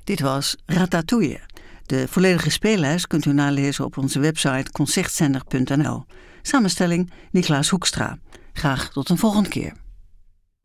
Dit was Ratatouille. De volledige speellijst kunt u nalezen op onze website concertzender.nl. Samenstelling Niklaas Hoekstra. Graag tot een volgende keer.